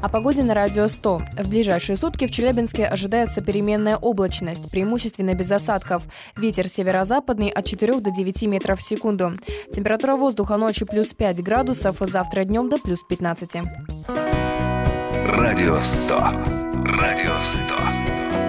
О погоде на Радио 100. В ближайшие сутки в Челябинске ожидается переменная облачность, преимущественно без осадков. Ветер северо-западный от 4 до 9 метров в секунду. Температура воздуха ночью плюс 5 градусов, завтра днем до плюс 15. Радио 100. Радио 100.